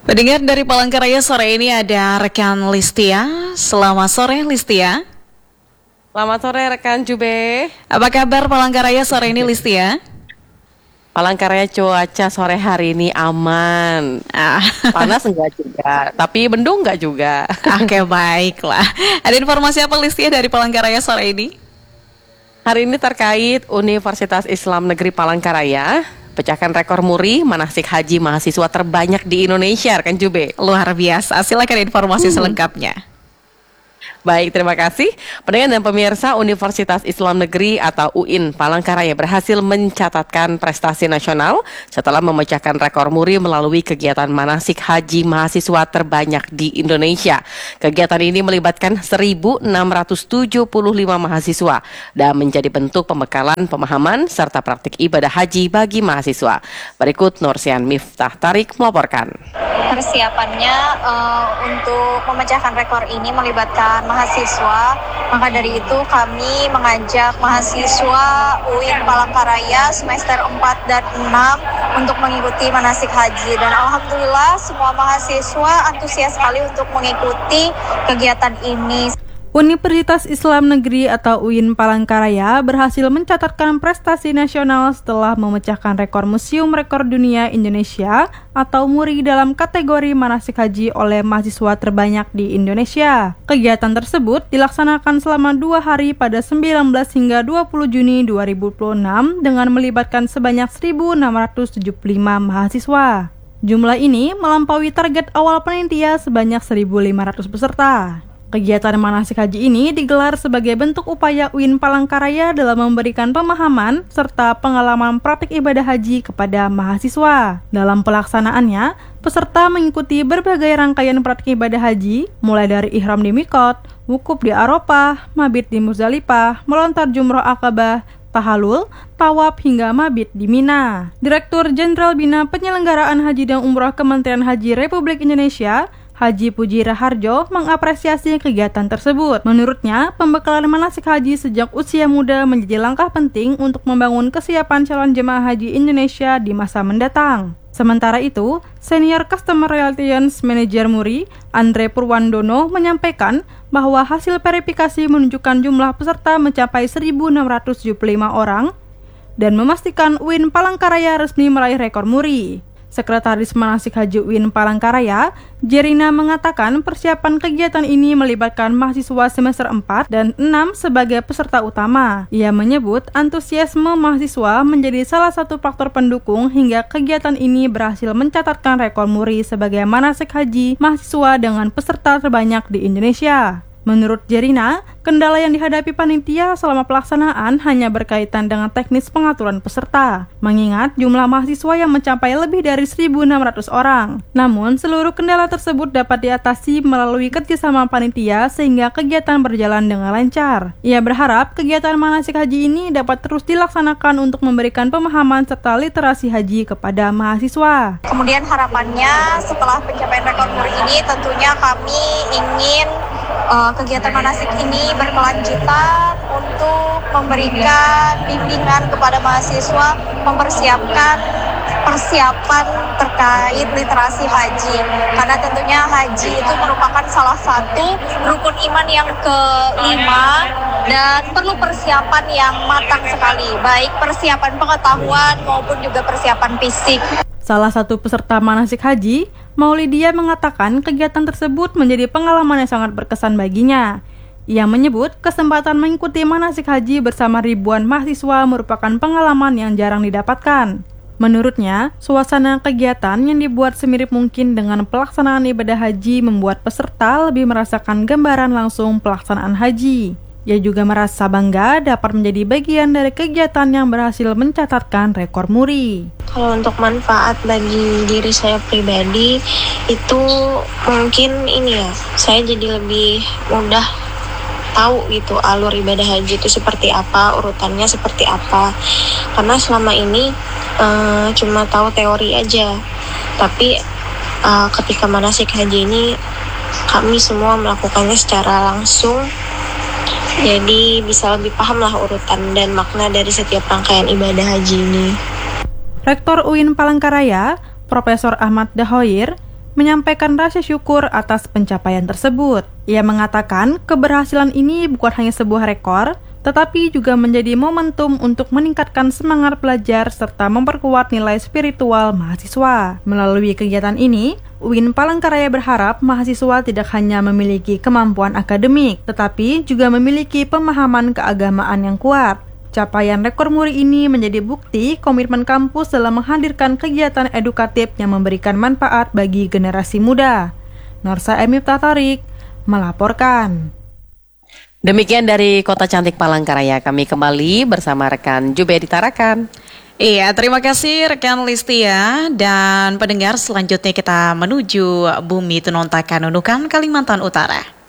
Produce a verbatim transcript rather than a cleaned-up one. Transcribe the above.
Pendengar dari Palangkaraya sore ini ada rekan Listia. Selamat sore Listia. Selamat sore rekan Jube. Apa kabar Palangkaraya sore ini Listia? Palangkaraya cuaca sore hari ini aman. Ah. Panas enggak juga, tapi mendung enggak juga. Oke, baiklah. Ada informasi apa Listia dari Palangkaraya sore ini? Hari ini terkait Universitas Islam Negeri Palangkaraya pecahkan rekor muri manasik haji mahasiswa terbanyak di Indonesia, rekan Jube. Luar biasa. Silakan informasi hmm. selengkapnya. Baik, terima kasih. Pendengar dan pemirsa, Universitas Islam Negeri atau U I N Palangkaraya berhasil mencatatkan prestasi nasional setelah memecahkan rekor muri melalui kegiatan manasik haji mahasiswa terbanyak di Indonesia. Kegiatan ini melibatkan seribu enam ratus tujuh puluh lima mahasiswa dan menjadi bentuk pembekalan pemahaman serta praktik ibadah haji bagi mahasiswa. Berikut Nursian Miftah Tarik melaporkan. Persiapannya uh, untuk memecahkan rekor ini melibatkan mahasiswa, maka dari itu kami mengajak mahasiswa U I N Palangkaraya semester empat dan enam untuk mengikuti manasik haji, dan alhamdulillah semua mahasiswa antusias sekali untuk mengikuti kegiatan ini. Universitas Islam Negeri atau U I N Palangkaraya berhasil mencatatkan prestasi nasional setelah memecahkan rekor Museum Rekor Dunia Indonesia atau MURI dalam kategori manasik haji oleh mahasiswa terbanyak di Indonesia. Kegiatan tersebut dilaksanakan selama dua hari pada sembilan belas hingga dua puluh Juni dua ribu dua puluh enam dengan melibatkan sebanyak seribu enam ratus tujuh puluh lima mahasiswa. Jumlah ini melampaui target awal panitia sebanyak seribu lima ratus peserta. Kegiatan manasik haji ini digelar sebagai bentuk upaya U I N Palangkaraya dalam memberikan pemahaman serta pengalaman praktik ibadah haji kepada mahasiswa. Dalam pelaksanaannya, peserta mengikuti berbagai rangkaian praktik ibadah haji, mulai dari ihram di Mikot, wukuf di Arafah, mabit di Muzdalifah, melontar jumroh Aqabah, tahalul, tawaf hingga mabit di Mina. Direktur Jenderal Bina Penyelenggaraan Haji dan Umroh Kementerian Haji Republik Indonesia, Haji Puji Raharjo, mengapresiasi kegiatan tersebut. Menurutnya, pembekalan manasik haji sejak usia muda menjadi langkah penting untuk membangun kesiapan calon jemaah haji Indonesia di masa mendatang. Sementara itu, Senior Customer Relations Manager MURI, Andre Purwandono, menyampaikan bahwa hasil verifikasi menunjukkan jumlah peserta mencapai seribu enam ratus tujuh puluh lima orang dan memastikan U I N Palangkaraya resmi meraih rekor MURI. Sekretaris Manasik Haji U I N Palangkaraya, Jerina, mengatakan persiapan kegiatan ini melibatkan mahasiswa semester empat dan enam sebagai peserta utama. Ia menyebut antusiasme mahasiswa menjadi salah satu faktor pendukung hingga kegiatan ini berhasil mencatatkan rekor MURI sebagai manasik haji mahasiswa dengan peserta terbanyak di Indonesia. Menurut Jerina, kendala yang dihadapi panitia selama pelaksanaan hanya berkaitan dengan teknis pengaturan peserta, mengingat jumlah mahasiswa yang mencapai lebih dari seribu enam ratus orang. Namun, seluruh kendala tersebut dapat diatasi melalui kerjasama panitia sehingga kegiatan berjalan dengan lancar. Ia berharap kegiatan manasik haji ini dapat terus dilaksanakan untuk memberikan pemahaman serta literasi haji kepada mahasiswa. Kemudian harapannya setelah pencapaian rekor MURI ini tentunya kami ingin uh, kegiatan manasik ini berkelanjutan untuk memberikan bimbingan kepada mahasiswa, mempersiapkan persiapan terkait literasi haji, karena tentunya haji itu merupakan salah satu rukun iman yang kelima dan perlu persiapan yang matang sekali, baik persiapan pengetahuan maupun juga persiapan fisik. Salah satu peserta manasik haji, Maulidia, mengatakan kegiatan tersebut menjadi pengalaman yang sangat berkesan baginya. Ia menyebut kesempatan mengikuti manasik haji bersama ribuan mahasiswa merupakan pengalaman yang jarang didapatkan. Menurutnya, suasana kegiatan yang dibuat semirip mungkin dengan pelaksanaan ibadah haji membuat peserta lebih merasakan gambaran langsung pelaksanaan haji. Ia juga merasa bangga dapat menjadi bagian dari kegiatan yang berhasil mencatatkan rekor MURI. Kalau untuk manfaat bagi diri saya pribadi, itu mungkin ini ya, saya jadi lebih mudah tahu gitu alur ibadah haji itu seperti apa, urutannya seperti apa. Karena selama ini uh, cuma tahu teori aja, tapi uh, ketika manasik haji ini kami semua melakukannya secara langsung. Jadi bisa lebih paham lah urutan dan makna dari setiap rangkaian ibadah haji ini. Rektor U I N Palangkaraya, Profesor Ahmad Dahoir, menyampaikan rasa syukur atas pencapaian tersebut. Ia mengatakan keberhasilan ini bukan hanya sebuah rekor, tetapi juga menjadi momentum untuk meningkatkan semangat belajar serta memperkuat nilai spiritual mahasiswa. Melalui kegiatan ini, U I N Palangkaraya berharap mahasiswa tidak hanya memiliki kemampuan akademik, tetapi juga memiliki pemahaman keagamaan yang kuat. Capaian rekor muri ini menjadi bukti komitmen kampus dalam menghadirkan kegiatan edukatif yang memberikan manfaat bagi generasi muda. Norsa Emif Tatarik melaporkan. Demikian dari Kota Cantik Palangkaraya, kami kembali bersama rekan Jubedi Tarakan. Iya, terima kasih rekan Listia. Dan pendengar, selanjutnya kita menuju Bumi Tenontakan, Nunukan, Kalimantan Utara.